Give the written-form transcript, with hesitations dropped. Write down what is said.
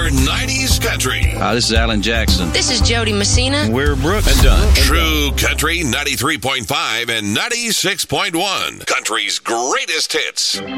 90s Country. This is Alan Jackson. This is Jody Messina. We're Brooks and Dunn. True Country 93.5 and 96.1. Country's greatest hits.